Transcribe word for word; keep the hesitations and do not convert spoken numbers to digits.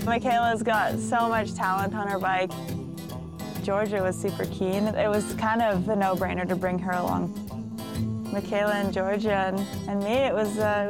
Michaela's got so much talent on her bike. Georgia was super keen. It was kind of a no-brainer to bring her along. Michaela and Georgia and, and me, it was, uh,